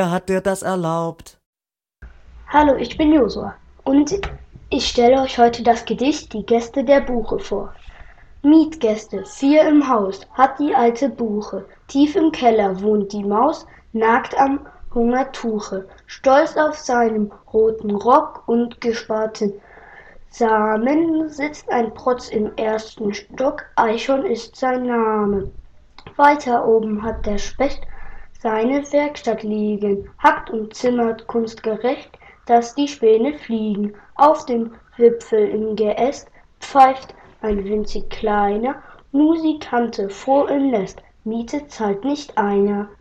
Wer hat dir das erlaubt? Hallo, ich bin Josua und ich stelle euch heute das Gedicht Die Gäste der Buche vor. Mietgäste, 4 im Haus, hat die alte Buche. Tief im Keller wohnt die Maus, nagt am Hungertuche. Stolz auf seinem roten Rock und gesparten Samen sitzt ein Protz im ersten Stock, Eichhorn ist sein Name. Weiter oben hat der Specht seine Werkstatt liegen, hackt und zimmert kunstgerecht, dass die Späne fliegen. Auf dem Wipfel im Geäst pfeift ein winzig kleiner Musikante froh im Nest, Miete zahlt nicht einer.